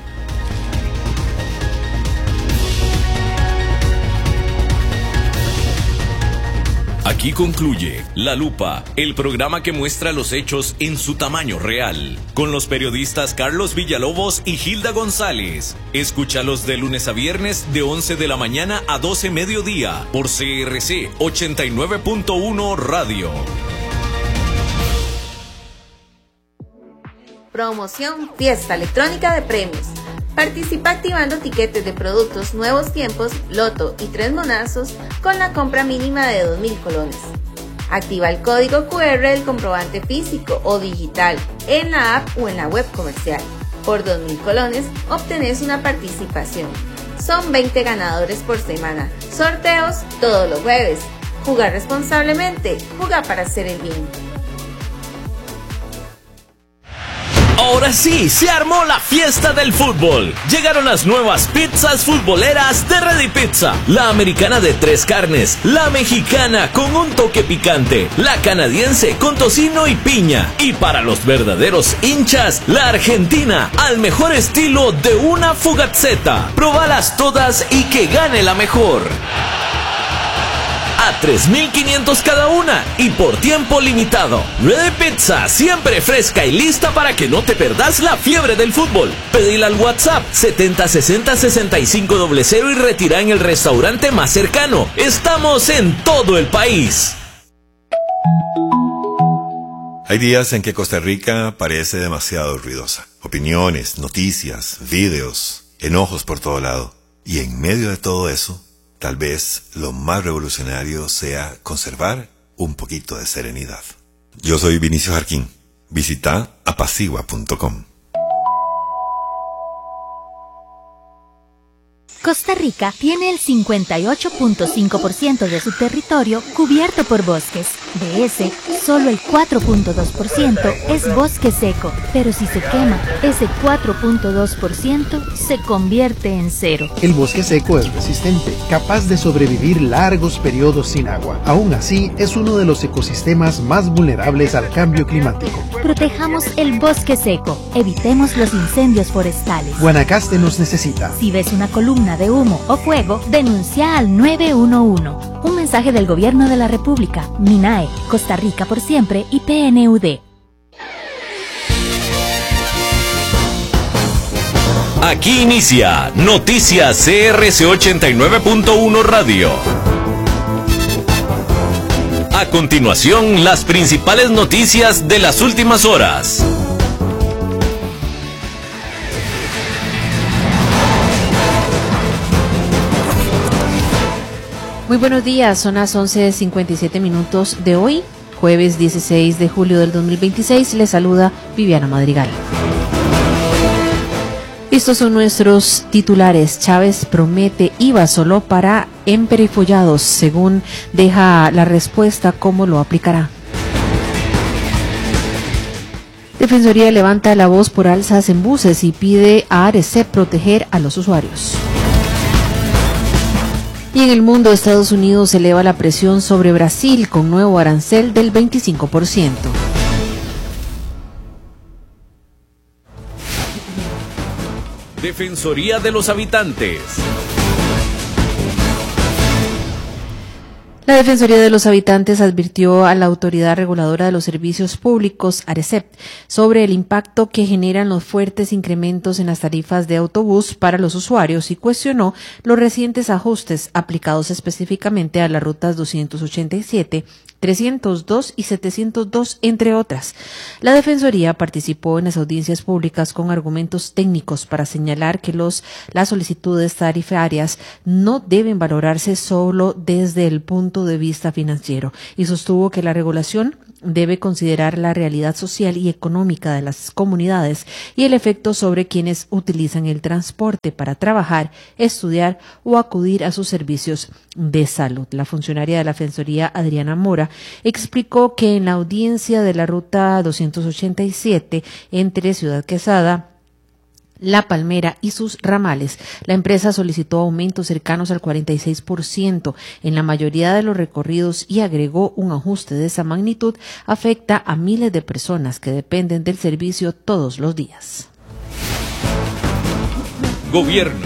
Aquí concluye La Lupa, el programa que muestra los hechos en su tamaño real, con los periodistas Carlos Villalobos y Gilda González. Escúchalos de lunes a viernes de once de la mañana a doce mediodía por C R C ochenta y nueve punto uno Radio. Promoción Fiesta Electrónica de Premios. Participa activando tiquetes de productos Nuevos Tiempos, Loto y Tres Monazos con la compra mínima de dos mil colones. Activa el código cu erre del comprobante físico o digital en la app o en la web comercial. Por dos mil colones obtenés una participación. Son veinte ganadores por semana. Sorteos todos los jueves. Jugar responsablemente. Juega para hacer el bien. Ahora sí, se armó la fiesta del fútbol. Llegaron las nuevas pizzas futboleras de Ready Pizza. La americana de tres carnes, la mexicana con un toque picante, la canadiense con tocino y piña. Y para los verdaderos hinchas, la argentina al mejor estilo de una fugazzetta. Probalas todas y que gane la mejor. A tres mil quinientos cada una y por tiempo limitado. Ready Pizza, siempre fresca y lista para que no te perdas la fiebre del fútbol. Pedila al WhatsApp setenta sesenta sesenta y cinco cero cero y retira en el restaurante más cercano. Estamos en todo el país. Hay días en que Costa Rica parece demasiado ruidosa. Opiniones, noticias, videos, enojos por todo lado. Y en medio de todo eso, tal vez lo más revolucionario sea conservar un poquito de serenidad. Yo soy Vinicio Jarquín. Visita apacigua punto com. Costa Rica tiene el cincuenta y ocho punto cinco por ciento de su territorio cubierto por bosques. De ese, solo el cuatro punto dos por ciento es bosque seco, pero si se quema, ese cuatro punto dos por ciento se convierte en cero. El bosque seco es resistente, capaz de sobrevivir largos periodos sin agua. Aún así, es uno de los ecosistemas más vulnerables al cambio climático. Protejamos el bosque seco, evitemos los incendios forestales. Guanacaste nos necesita. Si ves una columna de humo o fuego, denuncia al nueve uno uno. Un mensaje del Gobierno de la República, MINAE, Costa Rica por siempre y P N U D. Aquí inicia Noticias C R C ochenta y nueve punto uno Radio. A continuación, las principales noticias de las últimas horas. Muy buenos días, son las once cincuenta y siete minutos de hoy, jueves dieciséis de julio del dos mil veintiséis. Les saluda Viviana Madrigal. Estos son nuestros titulares. Chávez promete I V A solo para emperifollados, según deja la respuesta cómo lo aplicará. Defensoría levanta la voz por alzas en buses y pide a ARECEP proteger a los usuarios. Y en el mundo, Estados Unidos eleva la presión sobre Brasil con nuevo arancel del veinticinco por ciento. Defensoría de los Habitantes. La Defensoría de los Habitantes advirtió a la Autoridad Reguladora de los Servicios Públicos, ARECEP, sobre el impacto que generan los fuertes incrementos en las tarifas de autobús para los usuarios y cuestionó los recientes ajustes aplicados específicamente a las rutas doscientos ochenta y siete, trescientos dos y setecientos dos, entre otras. La Defensoría participó en las audiencias públicas con argumentos técnicos para señalar que los, las solicitudes tarifarias no deben valorarse solo desde el punto de vista financiero y sostuvo que la regulación debe considerar la realidad social y económica de las comunidades y el efecto sobre quienes utilizan el transporte para trabajar, estudiar o acudir a sus servicios de salud. La funcionaria de la Defensoría, Adriana Mora, explicó que en la audiencia de la ruta doscientos ochenta y siete entre Ciudad Quesada, La Palmera y sus ramales, la empresa solicitó aumentos cercanos al cuarenta y seis por ciento en la mayoría de los recorridos y agregó un ajuste de esa magnitud afecta a miles de personas que dependen del servicio todos los días. Gobierno.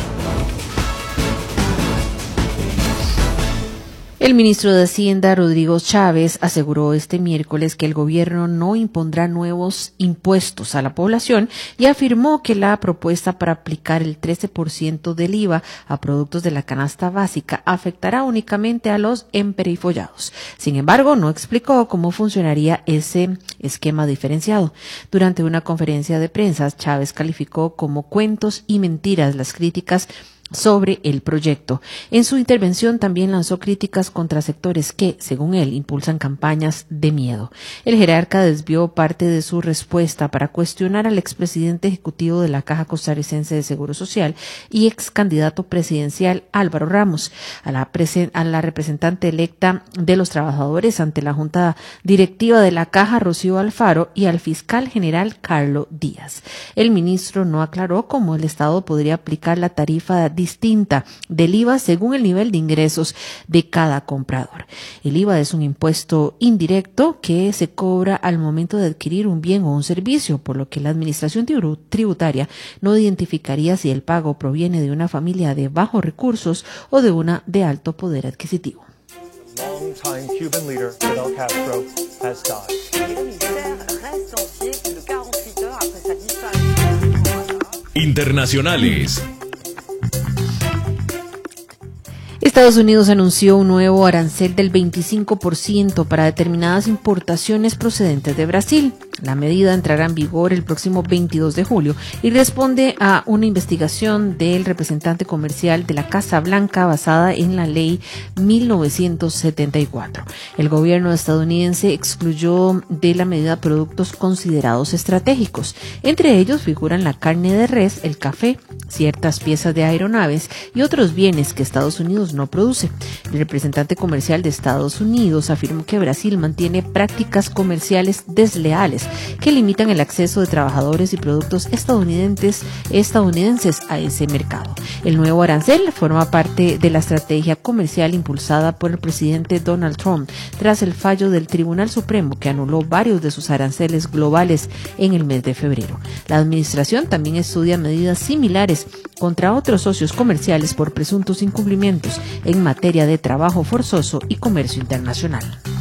El ministro de Hacienda, Rodrigo Chávez, aseguró este miércoles que el gobierno no impondrá nuevos impuestos a la población y afirmó que la propuesta para aplicar el trece por ciento del I V A a productos de la canasta básica afectará únicamente a los emperifollados. Sin embargo, no explicó cómo funcionaría ese esquema diferenciado. Durante una conferencia de prensa, Chávez calificó como cuentos y mentiras las críticas sobre el proyecto. En su intervención también lanzó críticas contra sectores que, según él, impulsan campañas de miedo. El jerarca desvió parte de su respuesta para cuestionar al expresidente ejecutivo de la Caja Costarricense de Seguro Social y ex candidato presidencial Álvaro Ramos, a la, presen- a la representante electa de los trabajadores ante la Junta Directiva de la Caja, Rocío Alfaro, y al fiscal general Carlos Díaz. El ministro no aclaró cómo el Estado podría aplicar la tarifa distinta del I V A según el nivel de ingresos de cada comprador. El I V A es un impuesto indirecto que se cobra al momento de adquirir un bien o un servicio, por lo que la administración tributaria no identificaría si el pago proviene de una familia de bajos recursos o de una de alto poder adquisitivo. Internacionales. Estados Unidos anunció un nuevo arancel del veinticinco por ciento para determinadas importaciones procedentes de Brasil. La medida entrará en vigor el próximo veintidós de julio y responde a una investigación del representante comercial de la Casa Blanca basada en la ley mil novecientos setenta y cuatro. El gobierno estadounidense excluyó de la medida productos considerados estratégicos. Entre ellos figuran la carne de res, el café, ciertas piezas de aeronaves y otros bienes que Estados Unidos no produce. El representante comercial de Estados Unidos afirmó que Brasil mantiene prácticas comerciales desleales que limitan el acceso de trabajadores y productos estadounidenses, estadounidenses a ese mercado. El nuevo arancel forma parte de la estrategia comercial impulsada por el presidente Donald Trump tras el fallo del Tribunal Supremo que anuló varios de sus aranceles globales en el mes de febrero. La administración también estudia medidas similares contra otros socios comerciales por presuntos incumplimientos en materia de trabajo forzoso y comercio internacional.